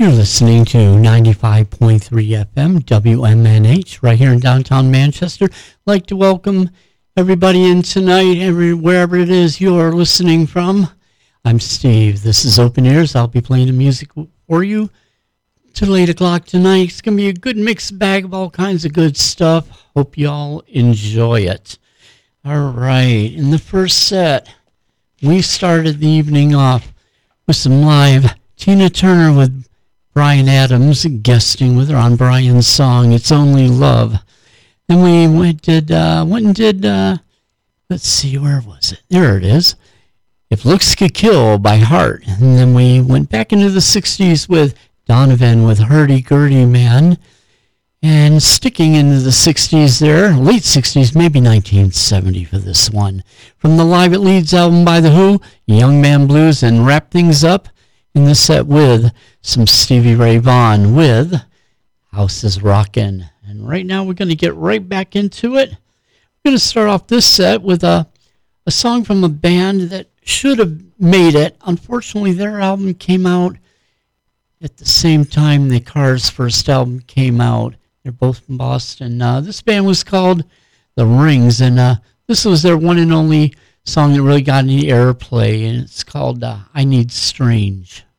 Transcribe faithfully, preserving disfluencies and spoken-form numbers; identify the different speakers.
Speaker 1: You're listening to ninety-five point three F M W M N H right here in downtown Manchester. I'd like to welcome everybody in tonight, every, wherever it is you're listening from. I'm Steve. This is Open Ears. I'll be playing the music for you till eight o'clock tonight. It's going to be a good mixed bag of all kinds of good stuff. Hope you all enjoy it. All right. In the first set, we started the evening off with some live Tina Turner with Bryan Adams guesting with her on Bryan's song, It's Only Love. Then we went, did, uh, went and did, uh, let's see, where was it? There it is. If Looks Could Kill by Heart. And then we went back into the sixties with Donovan with Hurdy-Gurdy Man. And sticking into the sixties there, late sixties, maybe nineteen seventy for this one. From the Live at Leeds album by The Who, Young Man Blues, and wrap things up in the set with some Stevie Ray Vaughan with House is Rockin'. And right now we're going to get right back into it. We're going to start off this set with a, a song from a band that should have made it. Unfortunately, their album came out at the same time the Cars' first album came out. They're both from Boston. Uh, this band was called The Rings, and uh, this was their one and only song that really got any airplay, and it's called uh, I Need Strange.